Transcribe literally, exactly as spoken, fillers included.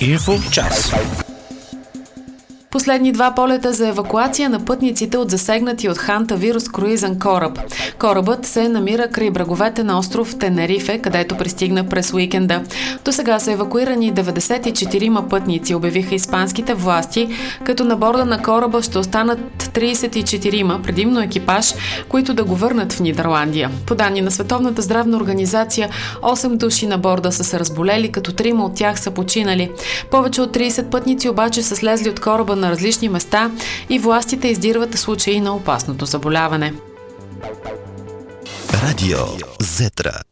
Инфо час. Последни два полета за евакуация на пътниците от засегнати от хантавирус круизен кораб. Корабът се намира край бреговете на остров Тенерифе, където пристигна през уикенда. До сега са евакуирани деветдесет и четири пътници, обявиха испанските власти, като на борда на кораба ще останат тридесет и четири, предимно екипаж, които да го върнат в Нидерландия. По данни на Световната здравна организация, осем души на борда са се разболели, като трима от тях са починали. Повече от тридесет пътници обаче са слезли от кораба на различни места и властите издирват случаи на опасното заболяване. Радио Зетра.